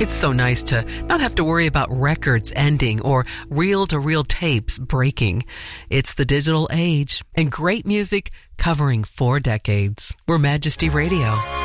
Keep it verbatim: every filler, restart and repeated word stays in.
It's so nice to not have to worry about records ending or reel-to-reel tapes breaking. It's the digital age and great music covering four decades. We're Majesty Radio.